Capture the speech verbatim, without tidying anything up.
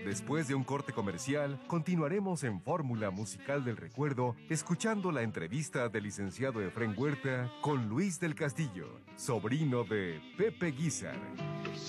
Después de un corte comercial, continuaremos en Fórmula Musical del Recuerdo, escuchando la entrevista del licenciado Efrén Huerta con Luis del Castillo, sobrino de Pepe Guízar.